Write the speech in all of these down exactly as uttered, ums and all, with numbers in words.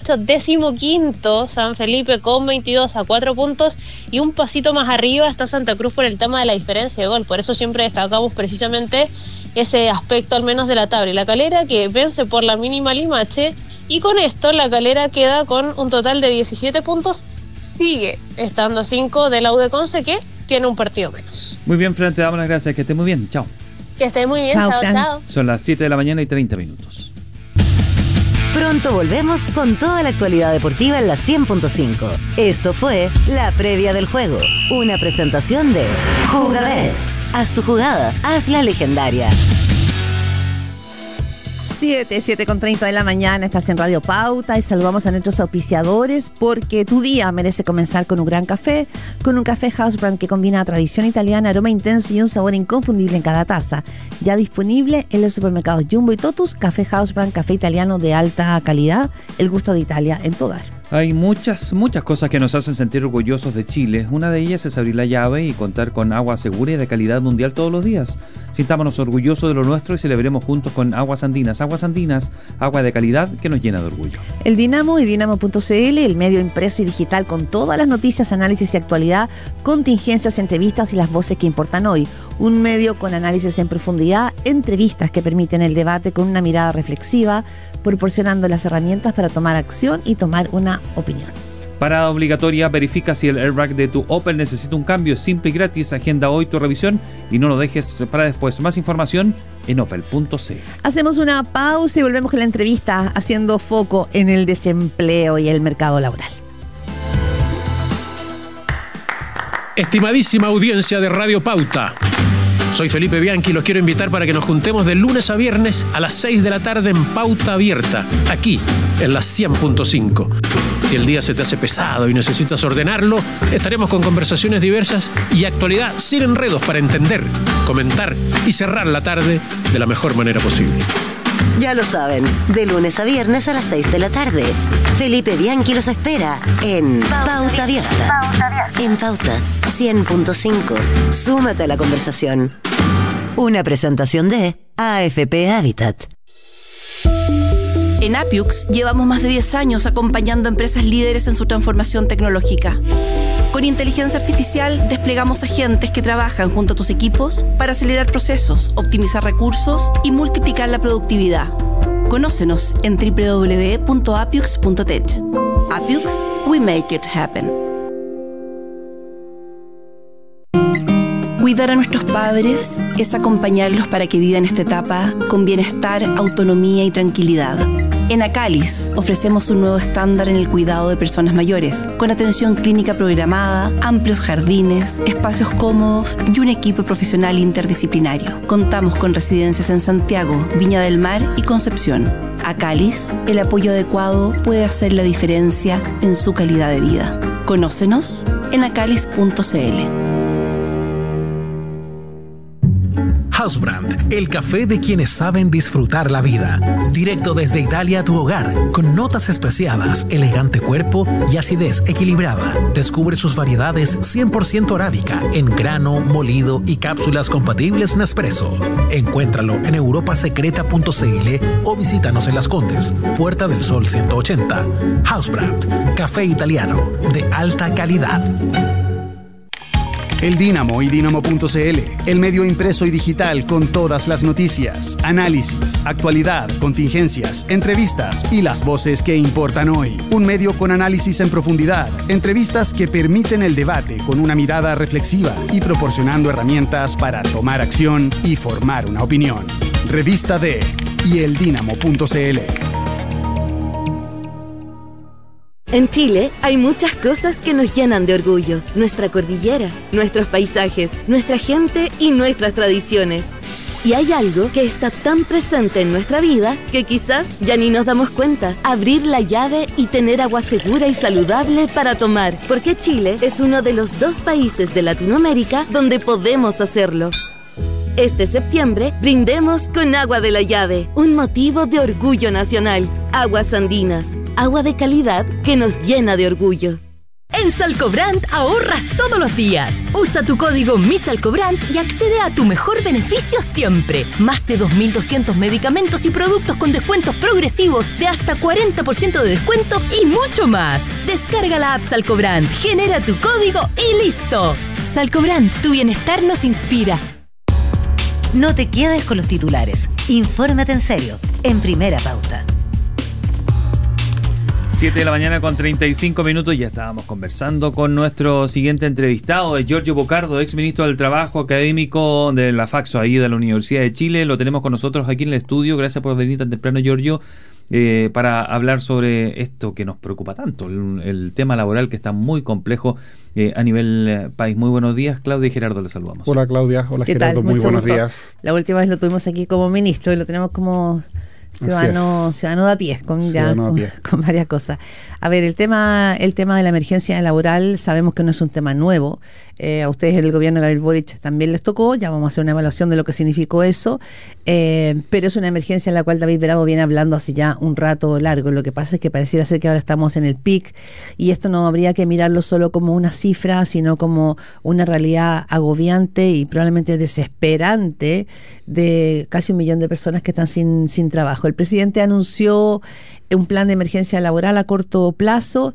hecho decimoquinto San Felipe con veintidós a cuatro puntos, y un pasito más arriba está Santa Cruz por el tema de la diferencia de gol. Por eso siempre destacamos precisamente ese aspecto al menos de la tabla. Y La Calera, que vence por la mínima Limache, y con esto La Calera queda con un total de diecisiete puntos, sigue estando a cinco de la U de Conce, que tiene un partido menos. Muy bien, Fran, te damos las gracias, que esté muy bien, chao. Que esté muy bien, chao, chao, chao. Son las siete de la mañana y treinta minutos. Pronto volvemos con toda la actualidad deportiva en la cien punto cinco. Esto fue La Previa del Juego, una presentación de Jugabet. Haz tu jugada, hazla legendaria. siete, siete con treinta de la mañana, estás en Radio Pauta y saludamos a nuestros auspiciadores, porque tu día merece comenzar con un gran café, con un café House Brand que combina tradición italiana, aroma intenso y un sabor inconfundible en cada taza. Ya disponible en los supermercados Jumbo y Totus. Café House Brand, café italiano de alta calidad, el gusto de Italia en tu hogar. Hay muchas, muchas cosas que nos hacen sentir orgullosos de Chile. Una de ellas es abrir la llave y contar con agua segura y de calidad mundial todos los días. Sintámonos orgullosos de lo nuestro y celebremos juntos con Aguas Andinas. Aguas Andinas, agua de calidad que nos llena de orgullo. El Dinamo y Dinamo punto c l, el medio impreso y digital con todas las noticias, análisis y actualidad, contingencias, entrevistas y las voces que importan hoy. Un medio con análisis en profundidad, entrevistas que permiten el debate con una mirada reflexiva, proporcionando las herramientas para tomar acción y tomar una opinión. Parada obligatoria, verifica si el airbag de tu Opel necesita un cambio, simple y gratis. Agenda hoy tu revisión y no lo dejes para después. Más información en opel punto c l. Hacemos una pausa y volvemos con la entrevista, haciendo foco en el desempleo y el mercado laboral. Estimadísima audiencia de Radio Pauta, soy Felipe Bianchi y los quiero invitar para que nos juntemos de lunes a viernes a las seis de la tarde en Pauta Abierta, aquí en la cien punto cinco. Si el día se te hace pesado y necesitas ordenarlo, estaremos con conversaciones diversas y actualidad sin enredos para entender, comentar y cerrar la tarde de la mejor manera posible. Ya lo saben, de lunes a viernes a las seis de la tarde. Felipe Bianchi los espera en Pauta Abierta. En Pauta cien punto cinco. Súmate a la conversación. Una presentación de A F P Habitat. En Apiux llevamos más de diez años acompañando a empresas líderes en su transformación tecnológica. Con inteligencia artificial desplegamos agentes que trabajan junto a tus equipos para acelerar procesos, optimizar recursos y multiplicar la productividad. Conócenos en doble u doble u doble u punto apiux punto tech. Apiux, we make it happen. Cuidar a nuestros padres es acompañarlos para que vivan esta etapa con bienestar, autonomía y tranquilidad. En Acalis ofrecemos un nuevo estándar en el cuidado de personas mayores, con atención clínica programada, amplios jardines, espacios cómodos y un equipo profesional interdisciplinario. Contamos con residencias en Santiago, Viña del Mar y Concepción. Acalis, el apoyo adecuado puede hacer la diferencia en su calidad de vida. Conócenos en acalis punto c l. Housebrand, el café de quienes saben disfrutar la vida. Directo desde Italia a tu hogar, con notas especiadas, elegante cuerpo y acidez equilibrada. Descubre sus variedades cien por ciento arábica, en grano, molido y cápsulas compatibles Nespresso. Encuéntralo en europa secreta punto c l o visítanos en Las Condes, Puerta del Sol ciento ochenta. Housebrand, café italiano de alta calidad. El Dinamo y Dinamo punto c l, el medio impreso y digital con todas las noticias, análisis, actualidad, contingencias, entrevistas y las voces que importan hoy. Un medio con análisis en profundidad, entrevistas que permiten el debate con una mirada reflexiva y proporcionando herramientas para tomar acción y formar una opinión. Revista de y el Dinamo punto c l. En Chile hay muchas cosas que nos llenan de orgullo. Nuestra cordillera, nuestros paisajes, nuestra gente y nuestras tradiciones. Y hay algo que está tan presente en nuestra vida que quizás ya ni nos damos cuenta. Abrir la llave y tener agua segura y saludable para tomar. Porque Chile es uno de los dos países de Latinoamérica donde podemos hacerlo. Este septiembre, brindemos con agua de la llave, un motivo de orgullo nacional. Aguas Andinas, agua de calidad que nos llena de orgullo. En Salcobrand ahorras todos los días. Usa tu código MISALCOBRAND y accede a tu mejor beneficio siempre. Más de dos mil doscientos medicamentos y productos con descuentos progresivos de hasta cuarenta por ciento de descuento y mucho más. Descarga la app Salcobrand, genera tu código y listo. Salcobrand, tu bienestar nos inspira. No te quedes con los titulares. Infórmate en serio, en Primera Pauta. siete de la mañana con treinta y cinco minutos. Ya estábamos conversando con nuestro siguiente entrevistado, es Giorgio Bocardo, ex ministro del Trabajo, académico de la Faxo, ahí de la Universidad de Chile. Lo tenemos con nosotros aquí en el estudio. Gracias por venir tan temprano, Giorgio, eh, para hablar sobre esto que nos preocupa tanto, el, el tema laboral, que está muy complejo eh, a nivel eh, país. Muy buenos días, Claudia y Gerardo, les saludamos. Hola, Claudia. Hola, Gerardo. Muy buenos gusto. días. La última vez lo tuvimos aquí como ministro y lo tenemos como ciudadano, ciudadano de a pie, con, ya, Ciudadano a pie. Con, con varias cosas. A ver, el tema, el tema de la emergencia laboral, sabemos que no es un tema nuevo. Eh, a ustedes en el gobierno de Gabriel Boric también les tocó, ya vamos a hacer una evaluación de lo que significó eso, eh, pero es una emergencia en la cual David Bravo viene hablando hace ya un rato largo. Lo que pasa es que pareciera ser que ahora estamos en el pic y esto no habría que mirarlo solo como una cifra, sino como una realidad agobiante y probablemente desesperante de casi un millón de personas que están sin, sin trabajo. El presidente anunció un plan de emergencia laboral a corto plazo,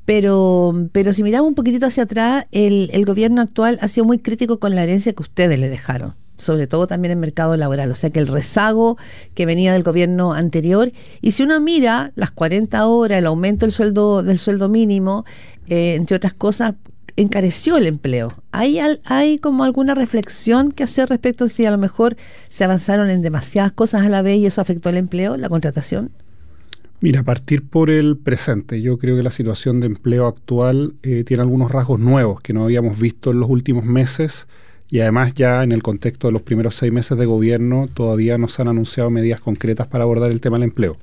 pero, pero si miramos un poquitito hacia atrás, el, el gobierno actual ha sido muy crítico con la herencia que ustedes le dejaron, sobre todo también en el mercado laboral, o sea que el rezago que venía del gobierno anterior, y si uno mira las cuarenta horas, el aumento del sueldo, del sueldo mínimo, eh, entre otras cosas, encareció el empleo. ¿Hay, ¿Hay como alguna reflexión que hacer respecto a si a lo mejor se avanzaron en demasiadas cosas a la vez y eso afectó el empleo, la contratación? Mira, a partir por el presente, yo creo que la situación de empleo actual eh, tiene algunos rasgos nuevos que no habíamos visto en los últimos meses y además ya en el contexto de los primeros seis meses de gobierno todavía no se han anunciado medidas concretas para abordar el tema del empleo.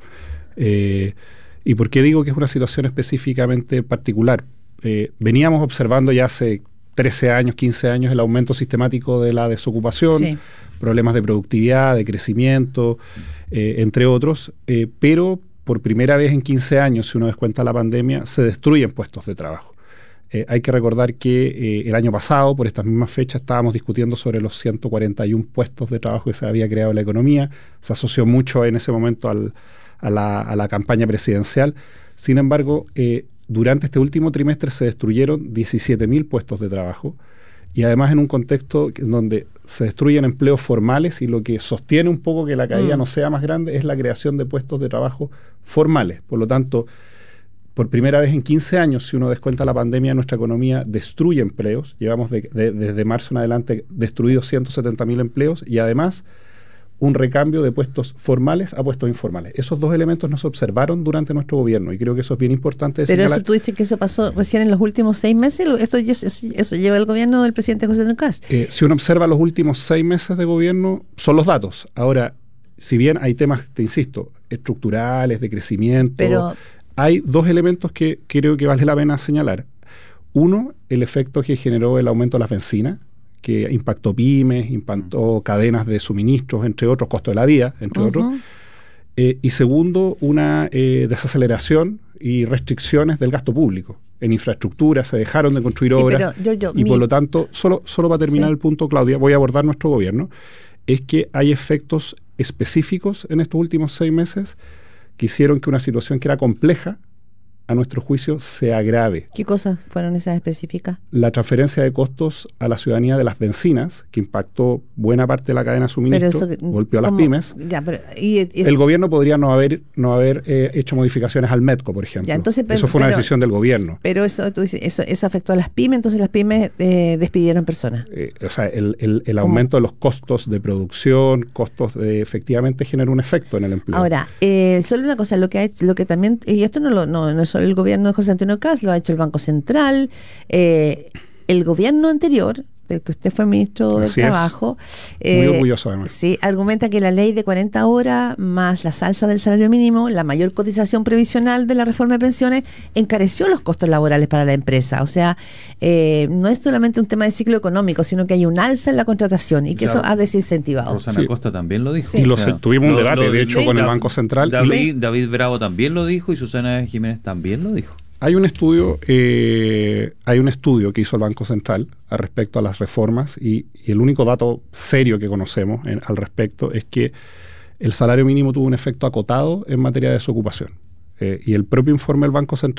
Eh, ¿Y por qué digo que es una situación específicamente particular? Eh, veníamos observando ya hace trece años, quince años el aumento sistemático de la desocupación, sí. problemas de productividad, de crecimiento, eh, entre otros, eh, pero por primera vez en quince años, si uno descuenta la pandemia, se destruyen puestos de trabajo. Eh, hay que recordar que eh, el año pasado, por estas mismas fechas, estábamos discutiendo sobre los ciento cuarenta y uno puestos de trabajo que se había creado en la economía. Se asoció mucho en ese momento al, a, la, a la campaña presidencial. Sin embargo, eh, durante este último trimestre se destruyeron diecisiete mil puestos de trabajo y además en un contexto donde se destruyen empleos formales y lo que sostiene un poco que la caída mm. no sea más grande es la creación de puestos de trabajo formales. Por lo tanto, por primera vez en quince años, si uno descuenta la pandemia, nuestra economía destruye empleos. Llevamos de, de, desde marzo en adelante destruidos ciento setenta mil empleos y además un recambio de puestos formales a puestos informales. Esos dos elementos no se observaron durante nuestro gobierno y creo que eso es bien importante de Pero señalar. Eso tú dices que eso pasó recién en los últimos seis meses, esto eso, eso lleva el gobierno del presidente José Antonio Kast. Eh, si uno observa los últimos seis meses de gobierno, son los datos. Ahora, si bien hay temas, te insisto, estructurales, de crecimiento, Pero, hay dos elementos que creo que vale la pena señalar. Uno, el efecto que generó el aumento de las bencinas, que impactó pymes, impactó cadenas de suministros, entre otros, costos de la vida, entre uh-huh. otros. Eh, y segundo, una eh, desaceleración y restricciones del gasto público. En infraestructura se dejaron de construir sí, obras yo, yo, y mi... por lo tanto, solo, solo para terminar sí. el punto, Claudia, voy a abordar nuestro gobierno, es que hay efectos específicos en estos últimos seis meses que hicieron que una situación que era compleja, a nuestro juicio, se agrave. ¿Qué cosas fueron esas específicas? La transferencia de costos a la ciudadanía de las bencinas, que impactó buena parte de la cadena de suministro, eso, golpeó a las pymes. Ya, pero, y, y, el gobierno podría no haber no haber eh, hecho modificaciones al MEDCO, por ejemplo. Ya, entonces, pero, eso fue una pero, decisión del gobierno. Pero eso, tú dices, eso, eso afectó a las pymes, entonces las pymes eh, despidieron personas. Eh, o sea, el, el, el aumento de los costos de producción, costos de efectivamente generó un efecto en el empleo. Ahora, eh, solo una cosa, lo que ha hecho, lo que también, y esto no, lo, no, no es solo el gobierno de José Antonio Kast, lo ha hecho el Banco Central, eh, el gobierno anterior, del que usted fue ministro del Así Trabajo. Es. Muy eh, orgulloso además. Sí, argumenta que la ley de cuarenta horas más la salsa del salario mínimo, la mayor cotización previsional de la reforma de pensiones, encareció los costos laborales para la empresa. O sea, eh, no es solamente un tema de ciclo económico, sino que hay un alza en la contratación y que claro. eso ha desincentivado. Rosana sí. Costa también lo dijo. Sí. Y lo, o sea, tuvimos un lo, debate, lo, de hecho, sí. con el Banco Central. David, David Bravo también lo dijo y Susana Jiménez también lo dijo. Hay un estudio, eh, hay un estudio que hizo el Banco Central al respecto a las reformas y, y el único dato serio que conocemos en, al respecto es que el salario mínimo tuvo un efecto acotado en materia de desocupación. Eh, y el propio informe del Banco Central